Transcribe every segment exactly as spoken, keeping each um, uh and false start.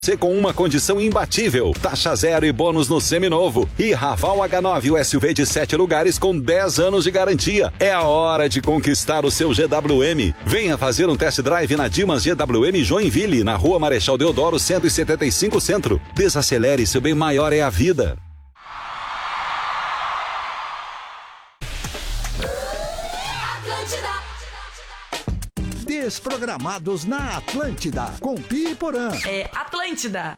Você com uma condição imbatível, taxa zero e bônus no seminovo. E Raval H nove, o S U V de sete lugares com dez anos de garantia. É a hora de conquistar o seu G W M. Venha fazer um test drive na Dimas G W M Joinville, na Rua Marechal Deodoro cento e setenta e cinco Centro. Desacelere, seu bem maior é a vida. Desprogramados na Atlântida, com Pi e Porã. É Atlântida.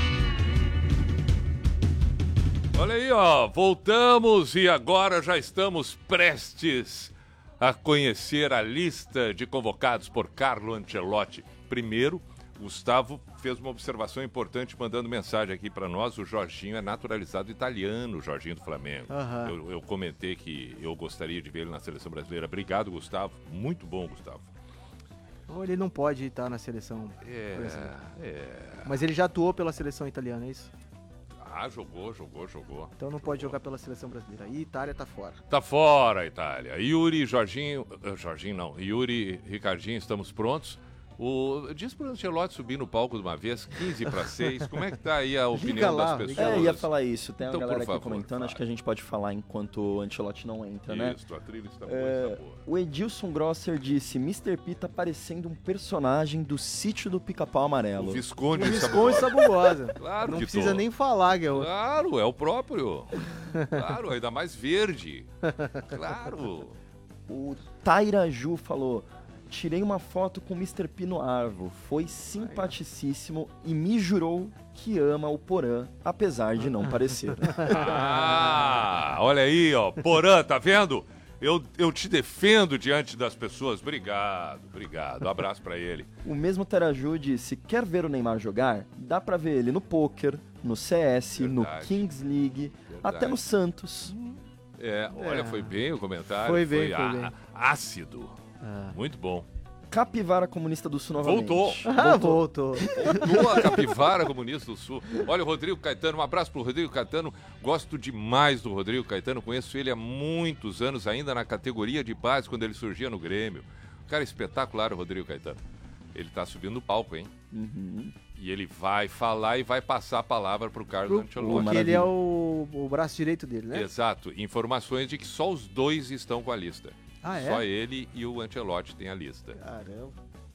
Olha aí, ó, voltamos e agora já estamos prestes a conhecer a lista de convocados por Carlo Ancelotti. Primeiro, Gustavo fez uma observação importante mandando mensagem aqui para nós. O Jorginho é naturalizado italiano, o Jorginho do Flamengo. Uhum. Eu, eu comentei que eu gostaria de ver ele na seleção brasileira. Obrigado, Gustavo. Muito bom, Gustavo. Ou ele não pode estar na seleção. É, é. Mas ele já atuou pela seleção italiana, é isso? Ah, jogou, jogou, jogou. Então não jogou. Pode jogar pela seleção brasileira. E Itália tá fora. Tá fora, Itália. Yuri, Jorginho... Jorginho não. Yuri, Ricardinho, estamos prontos. O, diz pro Ancelotti subir no palco de uma vez, quinze para seis. Como é que tá aí a opinião lá, das pessoas? É, ia falar isso. Tem então, uma galera favor, aqui comentando, vai. Acho que a gente pode falar enquanto o Ancelotti não entra, isso, né? Isso, a trilha está boa, é, está boa. O Edilson Grosser disse, mister P tá parecendo um personagem do Sítio do Pica-Pau Amarelo. O Visconde, o Visconde Sabugosa. Claro não que precisa tô. nem falar, que é o... Claro, é o próprio. Claro, ainda mais verde. Claro. O Tairaju falou... Tirei uma foto com o mister P no Arvo, foi simpaticíssimo e me jurou que ama o Porã, apesar de não parecer. Ah, olha aí, ó, Porã, tá vendo? Eu, eu te defendo diante das pessoas. Obrigado, obrigado. Um abraço pra ele. O mesmo Teraju disse, quer ver o Neymar jogar? Dá pra ver ele no poker, no C S, Verdade. no Kings League, Verdade. até no Santos. É, olha, foi bem o comentário. Foi bem, foi, foi á- bem. ácido. Ah. Muito bom. Capivara Comunista do Sul novamente. Voltou. Ah, voltou. Voltou a Capivara Comunista do Sul. Olha o Rodrigo Caetano, um abraço pro Rodrigo Caetano. Gosto demais do Rodrigo Caetano, conheço ele há muitos anos, ainda na categoria de base, quando ele surgia no Grêmio. Cara espetacular, o Rodrigo Caetano. Ele tá subindo no palco, hein? Uhum. E ele vai falar e vai passar a palavra pro Carlos Ancelotti. Porque ele é o, o braço direito dele, né? Exato. Informações de que só os dois estão com a lista. Ah, é? Só ele e o Ancelotti têm a lista. Caramba.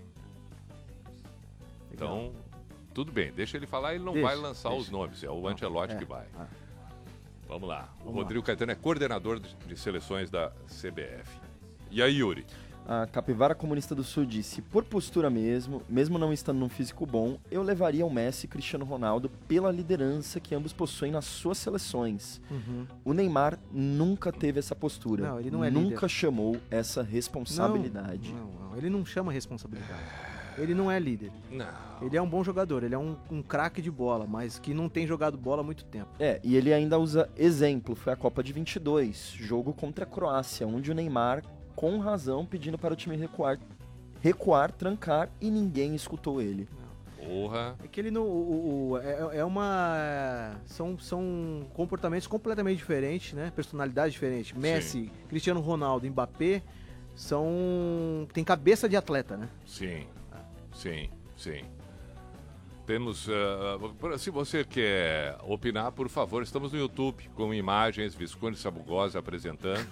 Então, tudo bem. Deixa ele falar, ele não Deixa, vai lançar deixa. os nomes. É o Ancelotti é, que vai. ah. Vamos lá. O Vamos Rodrigo Caetano é coordenador de, de seleções da C B F. E aí, Yuri? A Capivara Comunista do Sul disse, por postura mesmo, mesmo não estando num físico bom, eu levaria o Messi e Cristiano Ronaldo pela liderança que ambos possuem nas suas seleções. Uhum. O Neymar nunca teve essa postura. Não, ele não é Nunca líder. chamou essa responsabilidade. Não, não, ele não chama responsabilidade. Ele não é líder. Não. Ele é um bom jogador, ele é um, um craque de bola, mas que não tem jogado bola há muito tempo. É, e ele ainda usa exemplo, foi a Copa de vinte e dois, jogo contra a Croácia, onde o Neymar, com razão, pedindo para o time recuar, recuar, trancar, e ninguém escutou ele. Porra. É que ele não. O, o- é, é uma. São, são comportamentos completamente diferentes, né? Personalidades diferentes. Messi, Cristiano Ronaldo, Mbappé são. Tem cabeça de atleta, né? Sim. Sim, sim. Temos. ah, se você quer opinar, por favor, estamos no YouTube com imagens, Visconde Sabugosa apresentando.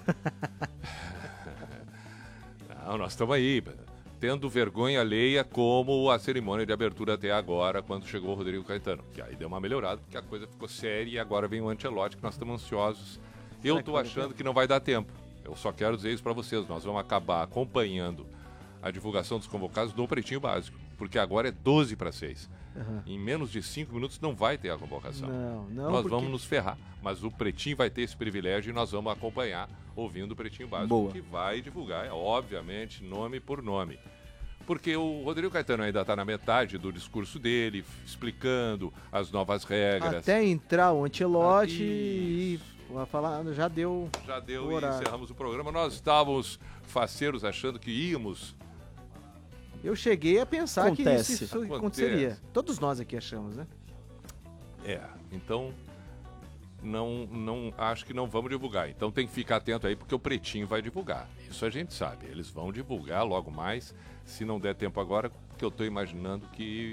Não, nós estamos aí, tendo vergonha alheia como a cerimônia de abertura até agora, quando chegou o Rodrigo Caetano. Que aí deu uma melhorada, porque a coisa ficou séria e agora vem o Ancelotti, que nós estamos ansiosos. Eu estou achando que não vai dar tempo. Eu só quero dizer isso para vocês. Nós vamos acabar acompanhando a divulgação dos convocados do Pretinho Básico, porque agora é doze para seis. Uhum. Em menos de cinco minutos não vai ter a convocação. Não, não. Nós porque... vamos nos ferrar, mas o Pretinho vai ter esse privilégio e nós vamos acompanhar ouvindo o Pretinho Básico, Boa. que vai divulgar, obviamente, nome por nome. Porque o Rodrigo Caetano ainda está na metade do discurso dele, explicando as novas regras. Até entrar o Ancelotti Ah, e vai falar, já deu. Já deu o e horário. encerramos o programa. Nós estávamos faceiros achando que íamos. Eu cheguei a pensar Acontece. que isso Acontece. aconteceria. Todos nós aqui achamos, né? É, então não, não acho que não vamos divulgar. Então tem que ficar atento aí, porque o Pretinho vai divulgar. Isso a gente sabe. Eles vão divulgar logo mais. Se não der tempo agora, porque eu estou imaginando que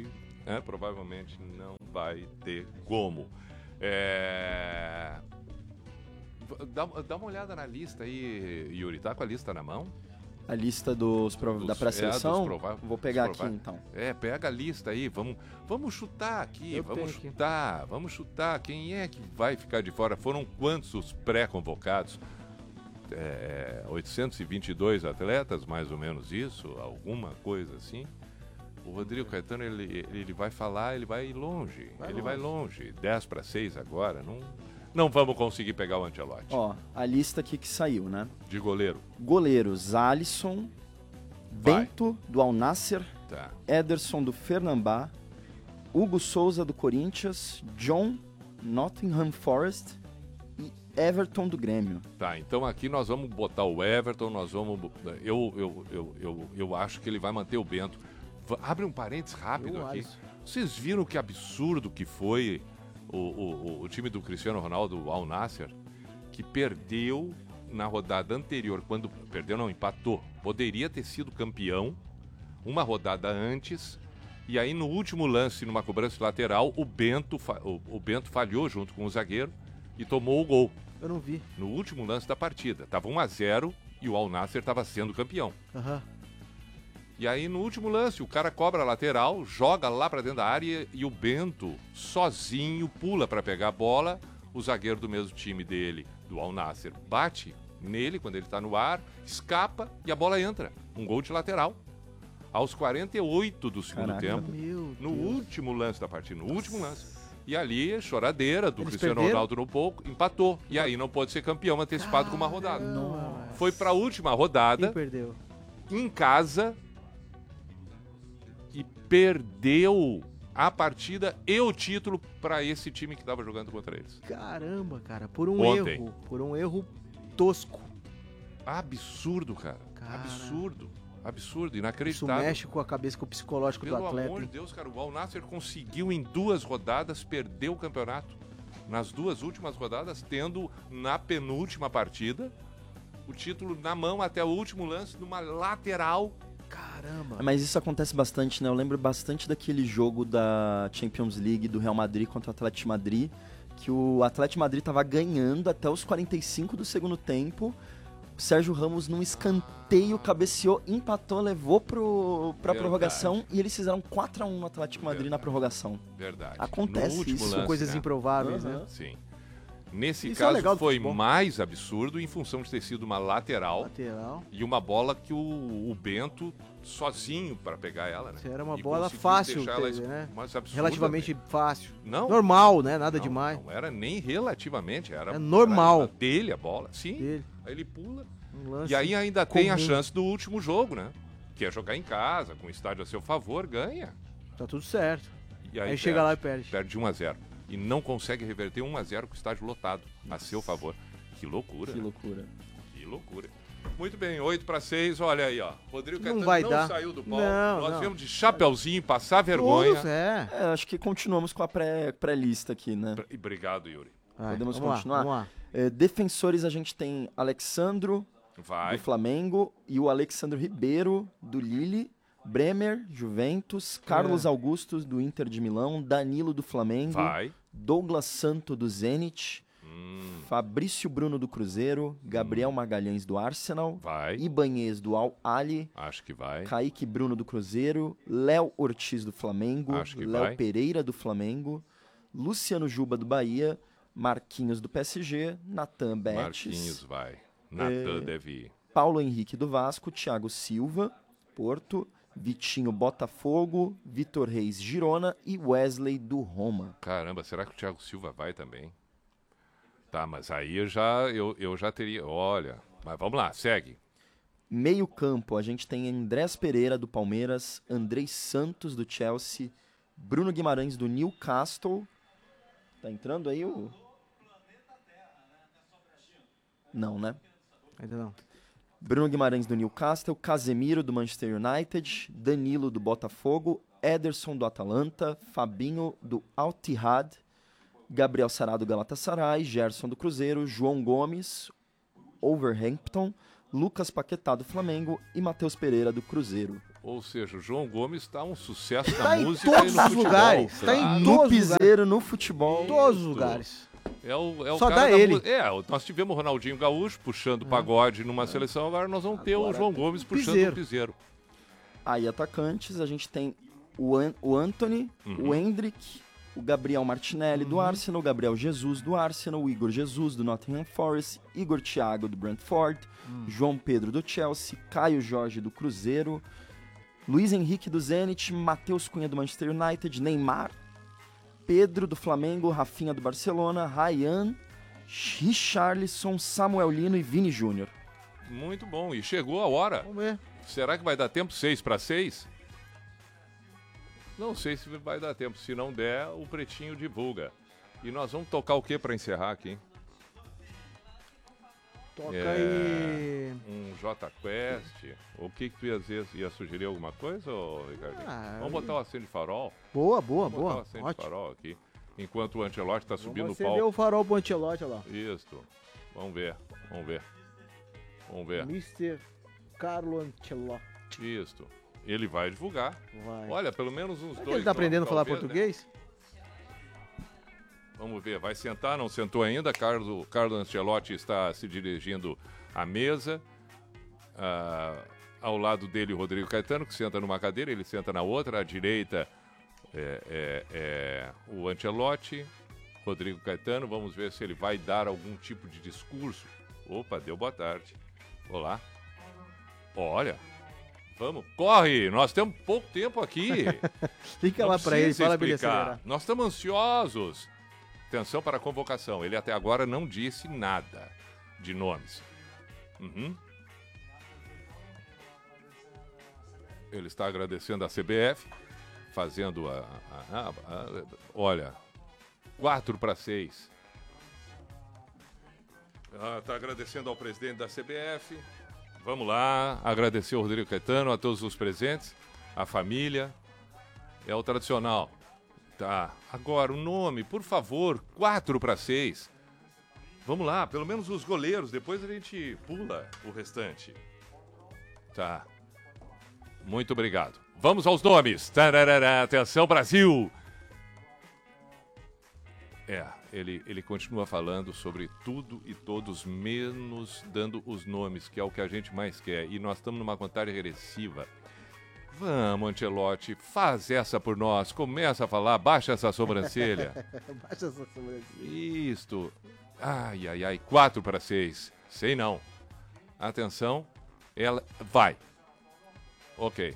né? Provavelmente não vai ter como. É... Dá, dá uma olhada na lista aí, Yuri. Tá com a lista na mão? A lista dos, prov... Dos- da pré-seleção? é, dos prova- Vou pegar dos aqui prova- então. É, pega a lista aí, vamos, vamos chutar aqui, Eu vamos tenho aqui. chutar, vamos chutar. Quem é que vai ficar de fora? Foram quantos os pré-convocados? É, oitocentos e vinte e dois atletas, mais ou menos isso, alguma coisa assim. O Rodrigo Caetano, ele, ele vai falar, ele vai longe, Vai ele longe. vai longe. dez para seis agora, não, não vamos conseguir pegar o Ancelotti. Ó, a lista aqui que saiu, né? De goleiro, Goleiros, Alisson, Vai. Bento, do Al Nassr, tá. Ederson, do Fernambá, Hugo Souza, do Corinthians, John, Nottingham Forest e Everton, do Grêmio. Tá, então aqui nós vamos botar o Everton, nós vamos. Eu, eu, eu, eu, eu acho que ele vai manter o Bento. Va- Abre um parênteses rápido Eu aqui. acho. Vocês viram que absurdo que foi o, o, o- o time do Cristiano Ronaldo, o Al Nassr, que perdeu na rodada anterior, quando. Perdeu, não, empatou. Poderia ter sido campeão uma rodada antes. E aí, no último lance, numa cobrança lateral, o Bento, fa- o, o Bento falhou junto com o zagueiro e tomou o gol. Eu não vi. No último lance da partida. Tava um a zero e o Al Nassr estava sendo campeão. Aham. E aí, no último lance, o cara cobra a lateral, joga lá pra dentro da área e o Bento, sozinho, pula pra pegar a bola. O zagueiro do mesmo time dele, do Al Nassr, bate nele quando ele tá no ar, escapa e a bola entra. Um gol de lateral. Aos quarenta e oito do segundo Caraca. tempo, Meu no Deus. último lance da partida, no último lance. E ali, choradeira do Eles Cristiano perderam? Ronaldo no pouco, empatou. E aí não pôde ser campeão antecipado com uma rodada. Nossa. Foi pra última rodada, Quem perdeu? em casa, e perdeu a partida e o título pra esse time que tava jogando contra eles. Caramba, cara. Por um Ontem. erro. Por um erro tosco. Absurdo, cara. Cara. Absurdo. Absurdo, Isso inacreditável. mexe com a cabeça, com o psicológico Pelo do atleta. amor de hein? Deus, cara, o Al Nassr conseguiu em duas rodadas perder o campeonato. Nas duas últimas rodadas, tendo na penúltima partida o título na mão até o último lance, numa lateral. Caramba. Mas isso acontece bastante, né? Eu lembro bastante daquele jogo da Champions League do Real Madrid contra o Atlético de Madrid, que o Atlético de Madrid tava ganhando até os quarenta e cinco do segundo tempo. O Sérgio Ramos, num escanteio, cabeceou, empatou, levou pro, pra Verdade. prorrogação e eles fizeram quatro a um no Atlético de Madrid na Verdade. prorrogação. Verdade. Acontece No último isso, lance, Coisas né? improváveis, Aham. né? Sim. Nesse Isso é caso legal do foi futebol. mais absurdo em função de ter sido uma lateral Lateral. e uma bola que o, o Bento sozinho para pegar ela, né? Isso era uma E bola conseguiu fácil, deixar ela teve, né? mais absurda, Relativamente né? fácil. Não. Normal, né? Nada Não, demais. Não era nem relativamente, era É normal. era dele a bola. Sim. Dele. Aí ele pula. Um lance E aí ainda tem a comum. chance do último jogo, né? Que é jogar em casa, com o estádio a seu favor, ganha. Tá tudo certo. E Aí, aí, chega lá e perde. Perde de um a zero. E não consegue reverter um a zero com o estádio lotado, a seu favor. Que loucura. Que né? loucura. Que loucura. Muito bem, oito para seis, olha aí, ó. Rodrigo Não Caetano vai não dar. saiu do palco. Não, Nós não. viemos de chapeuzinho, passar vergonha. Todos, é. É, acho que continuamos com a pré- pré-lista aqui, né? E obrigado, Yuri. Vai, Podemos vamos continuar? Lá, vamos lá. É, defensores a gente tem Alexandro, Vai. do Flamengo, e o Alexandre Ribeiro, do Lille, Bremer, Juventus, Carlos É. Augusto, do Inter de Milão, Danilo, do Flamengo, Vai. Douglas Santo, do Zenit, Hum, Fabrício Bruno, do Cruzeiro, Gabriel Magalhães, do Arsenal, vai. Ibanez, do Al Ali, Acho que vai. Kaique Bruno, do Cruzeiro, Léo Ortiz, do Flamengo, Acho que Léo vai. Pereira, do Flamengo, Luciano Juba, do Bahia, Marquinhos, do P S G, Natan Betis, Marquinhos vai. Natan deve ir. Paulo Henrique, do Vasco, Thiago Silva, Porto, Vitinho, Botafogo, Vitor Reis, Girona e Wesley, do Roma. Caramba, será que o Thiago Silva vai também? Tá, mas aí eu já, eu, eu já teria. Olha, mas vamos lá, segue. Meio campo, a gente tem Andrés Pereira, do Palmeiras, Andrei Santos, do Chelsea, Bruno Guimarães, do Newcastle. Tá entrando aí o... Não, né? Ainda não. Bruno Guimarães, do Newcastle, Casemiro, do Manchester United, Danilo, do Botafogo, Ederson, do Atalanta, Fabinho, do Al Ittihad, Gabriel Sará, do Galatasaray, Gerson, do Cruzeiro, João Gomes, Wolverhampton, Lucas Paquetá, do Flamengo e Matheus Pereira, do Cruzeiro. Ou seja, o João Gomes está um sucesso Tá na em música todos e no os futebol. lugares, tá em claro. No todos os piseiro, no futebol. Todos os Isso. lugares. É o, é o Só cara dá da ele. mu- É, o- nós tivemos o Ronaldinho Gaúcho puxando pagode numa seleção, agora nós vamos ter o Agora João tem Gomes o puxando piseiro. o piseiro. Aí, atacantes, a gente tem o, An o Anthony, Uhum. o Hendrick, o Gabriel Martinelli do Arsenal, o Gabriel Jesus do Arsenal, o Igor Jesus do Nottingham Forest, Igor Thiago do Brentford, João Pedro do Chelsea, Caio Jorge do Cruzeiro, Luiz Henrique do Zenit, Matheus Cunha do Manchester United, Neymar, Pedro do Flamengo, Rafinha do Barcelona, Ryan, Richarlison, Samuel Lino e Vini Júnior. Muito bom. E chegou a hora. Vamos ver. Será que vai dar tempo? Seis para seis? Não sei se vai dar tempo. Se não der, o Pretinho divulga. E nós vamos tocar o que para encerrar aqui? hein? Toca É, aí. Um J Quest. O que, que tu ia dizer? Ia sugerir alguma coisa, ô, Ricardinho? Ah, Vamos botar o acende de farol? Boa, boa, Vamos botar o boa. acende de Ótimo. farol aqui. Enquanto o Ancelotti está subindo Vamos o acender palco. o farol pro Ancelotti, olha lá. Isso. Vamos ver. Vamos ver. Vamos ver. mister Carlo Ancelotti. Isso. Ele vai divulgar. Vai. Olha, pelo menos uns Será que dois. ele tá aprendendo a nomes, falar talvez, né? português? Vamos ver, vai sentar, não sentou ainda. Carlos, Carlo Ancelotti está se dirigindo à mesa. Ah, ao lado dele, o Rodrigo Caetano, que senta numa cadeira, ele senta na outra. À direita, é, é, é o Ancelotti, Rodrigo Caetano. Vamos ver se ele vai dar algum tipo de discurso. Opa, deu boa tarde. Olá. Olha, vamos, corre, nós temos pouco tempo aqui. Fica Não lá pra ele, precisa fala pra ele explicar. acelerar. Nós estamos ansiosos. Atenção para a convocação. Ele até agora não disse nada de nomes. Uhum. Ele está agradecendo a C B F, fazendo a... a- a- a- olha, quatro para seis. Está agradecendo ao presidente da C B F. Vamos lá, agradecer ao Rodrigo Caetano, a todos os presentes, a família. É o tradicional. Tá. Agora, o nome, por favor, quatro para seis. Vamos lá, pelo menos os goleiros, depois a gente pula o restante. Tá. Muito obrigado. Vamos aos nomes. Tararara, atenção, Brasil! É, ele, ele continua falando sobre tudo e todos, menos dando os nomes, que é o que a gente mais quer. E nós estamos numa contagem regressiva. Vamos, Ancelotti, faz essa por nós. Começa a falar, baixa essa sobrancelha. Baixa essa sobrancelha. Isto. Ai, ai, ai. Quatro para seis. Sei não. Atenção. Ela vai. Ok.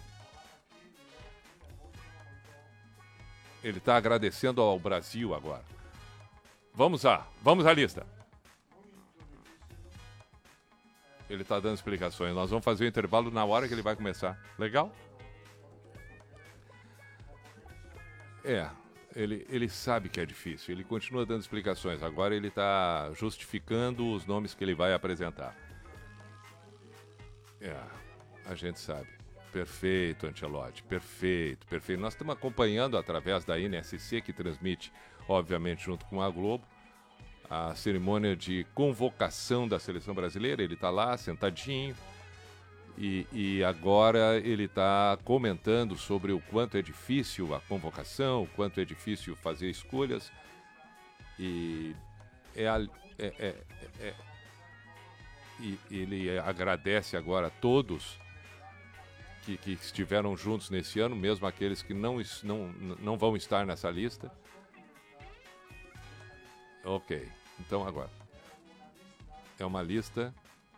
Ele está agradecendo ao Brasil agora. Vamos lá. Vamos à lista. Ele está dando explicações. Nós vamos fazer o intervalo na hora que ele vai começar. Legal? É, ele, ele sabe que é difícil, ele continua dando explicações. Agora ele está justificando os nomes que ele vai apresentar. É, a gente sabe. Perfeito, Ancelotti, perfeito, perfeito. Nós estamos acompanhando através da N S C, que transmite, obviamente, junto com a Globo, a cerimônia de convocação da seleção brasileira. Ele está lá, sentadinho. E, e agora ele está comentando sobre o quanto é difícil a convocação, o quanto é difícil fazer escolhas. E, é, a- é- é- é- e ele agradece agora a todos que, que estiveram juntos nesse ano, mesmo aqueles que não, es- não, não vão estar nessa lista. Ok, então agora. É uma lista...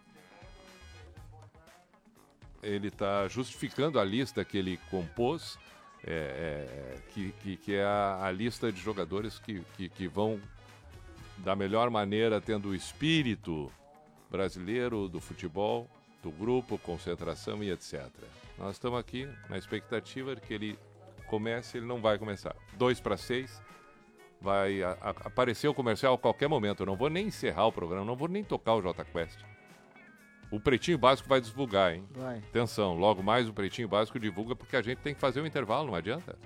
Ele está justificando a lista que ele compôs, é, é, que, que, que é a, a lista de jogadores que, que, que vão, da melhor maneira, tendo o espírito brasileiro do futebol, do grupo, concentração e etcétera. Nós estamos aqui na expectativa de que ele comece, ele não vai começar. Dois para seis, vai a, a, aparecer o comercial a qualquer momento. Eu não vou nem encerrar o programa, não vou nem tocar o J Quest. O Pretinho Básico vai divulgar, hein? Vai. Atenção, logo mais o Pretinho Básico divulga, porque a gente tem que fazer um intervalo, não adianta.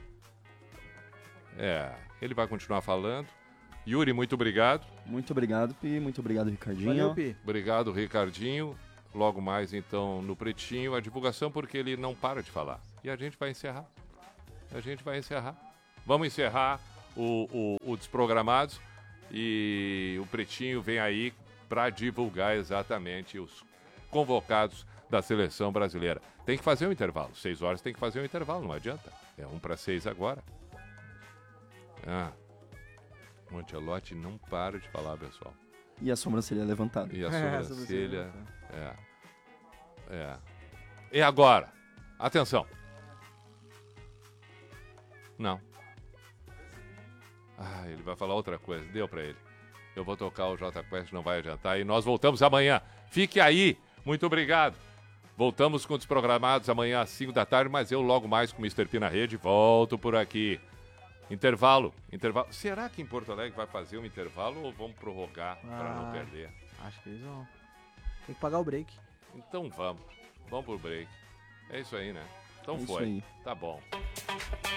É, ele vai continuar falando. Yuri, muito obrigado. Muito obrigado, Pi. Muito obrigado, Ricardinho. Valeu, Pi. Obrigado, Ricardinho. Logo mais, então, no Pretinho, a divulgação, porque ele não para de falar. E a gente vai encerrar. A gente vai encerrar. Vamos encerrar o, o, o Desprogramados e o Pretinho vem aí para divulgar exatamente os convocados da seleção brasileira. Tem que fazer um intervalo. Seis horas tem que fazer um intervalo, não adianta. É um para seis agora. Ah, o Ancelotti não para de falar, pessoal. E a sobrancelha levantada. E a É, sobrancelha... É. É. E agora? Atenção. Não. Ah, ele vai falar outra coisa. Deu pra ele. Eu vou tocar o J Quest, não vai adiantar. E nós voltamos amanhã. Fique aí. Muito obrigado. Voltamos com Desprogramados amanhã às cinco da tarde, mas eu logo mais com o mister P na rede volto por aqui. Intervalo. Intervalo. Será que em Porto Alegre vai fazer um intervalo ou vamos prorrogar ah, para não perder? Acho que eles vão. Tem que pagar o break. Então vamos. Vamos pro break. É isso aí, né? Então é foi. Isso aí. Tá bom.